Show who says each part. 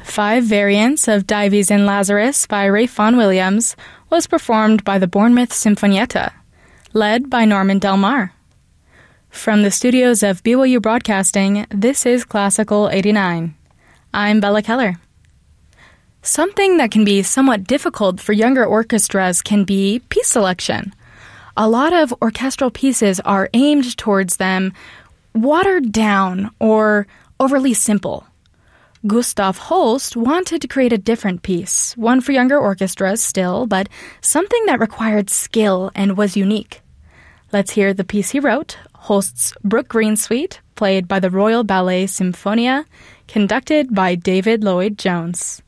Speaker 1: 5 variants of Dives in Lazarus by Ralph Vaughan Williams was performed by the Bournemouth Sinfonietta, led by Norman Del Mar. From the studios of BYU Broadcasting, this is Classical 89. I'm Bella Keller. Something that can be somewhat difficult for younger orchestras can be piece selection. A lot of orchestral pieces are aimed towards them watered down or overly simple. Gustav Holst wanted to create a different piece, one for younger orchestras still, but something that required skill and was unique. Let's hear the piece he wrote, Holst's Brook Green Suite, played by the Royal Ballet Symphonia, conducted by David Lloyd Jones.